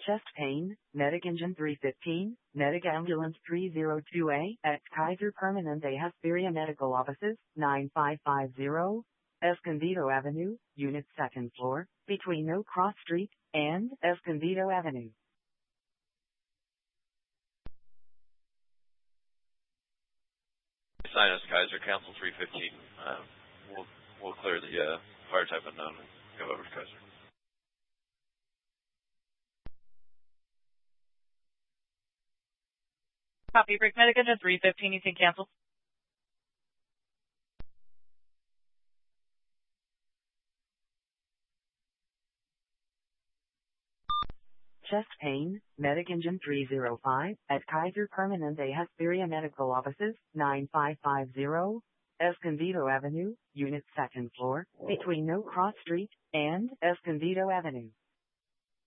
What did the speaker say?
Chest pain, Medic Engine 315, Medic Ambulance 302A, at Kaiser Permanente Hesperia Medical Offices, 9550, Escondido Avenue, Unit 2nd floor, between Oak Cross Street and Escondido Avenue. Sinus Kaiser, Council 315. We'll clear the fire type unknown and go over to Kaiser. Copy, Brick Medic Engine 315, you can cancel. Chest pain, Medic Engine 305, at Kaiser Permanente Hesperia Medical Offices, 9550, Escondido Avenue, Unit 2nd floor, between Oak Cross Street and Escondido Avenue.